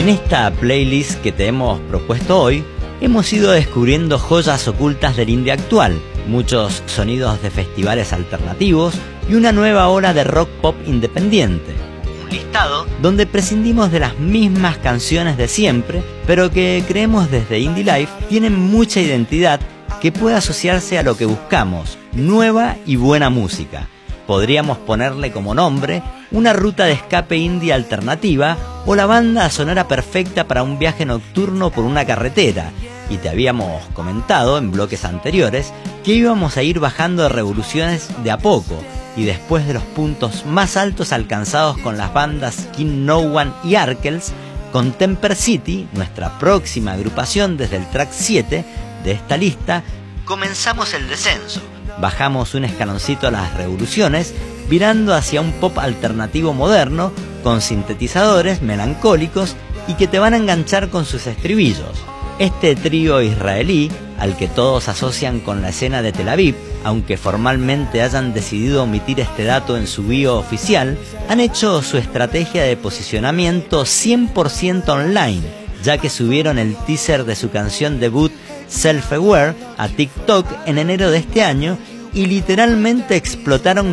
En esta playlist que te hemos propuesto hoy, hemos ido descubriendo joyas ocultas del indie actual, muchos sonidos de festivales alternativos y una nueva ola de rock pop independiente. Un listado donde prescindimos de las mismas canciones de siempre, pero que creemos desde Indie Life tienen mucha identidad que puede asociarse a lo que buscamos, nueva y buena música. Podríamos ponerle como nombre una ruta de escape indie alternativa o la banda sonora perfecta para un viaje nocturno por una carretera. Y te habíamos comentado en bloques anteriores que íbamos a ir bajando de revoluciones de a poco, y después de los puntos más altos alcanzados con las bandas King No One y Arkells, con Temper City, nuestra próxima agrupación desde el track 7 de esta lista, comenzamos el descenso. Bajamos un escaloncito a las revoluciones, virando hacia un pop alternativo moderno, con sintetizadores melancólicos y que te van a enganchar con sus estribillos. Este trío israelí, al que todos asocian con la escena de Tel Aviv, aunque formalmente hayan decidido omitir este dato en su bio oficial, han hecho su estrategia de posicionamiento 100% online, ya que subieron el teaser de su canción debut Self Aware a TikTok en enero de este año y literalmente explotaron